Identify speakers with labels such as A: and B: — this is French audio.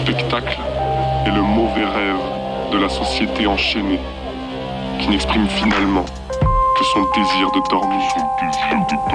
A: spectacle est le mauvais rêve de la société enchaînée, qui n'exprime finalement que son désir de dormir.